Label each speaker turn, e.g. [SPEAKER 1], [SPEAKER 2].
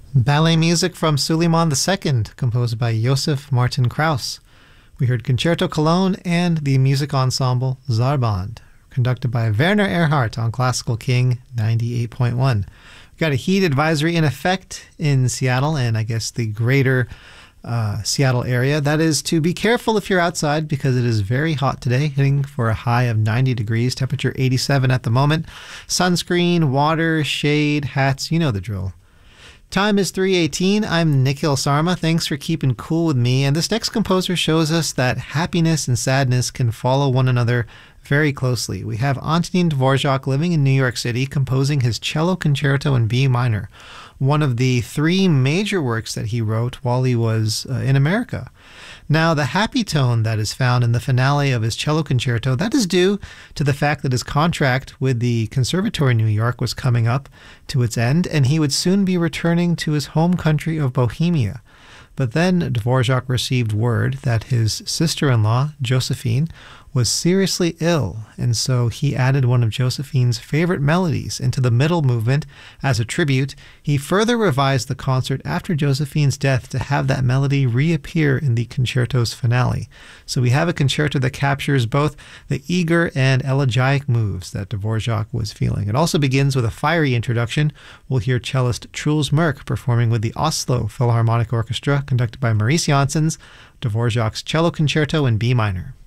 [SPEAKER 1] Ballet music from Suleiman II, composed by Josef Martin Krauss. We heard Concerto Cologne and the music ensemble Zarband, conducted by Werner Erhardt on Classical King 98.1. We've got a heat advisory in effect in Seattle and I guess the greater Seattle area. That is to be careful if you're outside because it is very hot today, hitting for a high of 90 degrees, temperature 87 at the moment. Sunscreen, water, shade, hats, you know the drill. Time is 3:18. I'm Nikhil Sarma. Thanks for keeping cool with me. And this next composer shows us that happiness and sadness can follow one another very closely. We have Antonin Dvorak living in New York City, composing his cello concerto in B minor, one of the three major works that he wrote while he was in America. Now, the happy tone that is found in the finale of his cello concerto, that is due to the fact that his contract with the Conservatory in New York was coming up to its end, and he would soon be returning to his home country of Bohemia. But then Dvorak received word that his sister-in-law, Josephine, was seriously ill, and so he added one of Josephine's favorite melodies into the middle movement as a tribute. He further revised the concert after Josephine's death to have that melody reappear in the concerto's finale. So we have a concerto that captures both the eager and elegiac moves that Dvorak was feeling. It also begins with a fiery introduction. We'll hear cellist Truls Merk performing with the Oslo Philharmonic Orchestra, conducted by Maurice Janssens, Dvorak's cello concerto in B minor.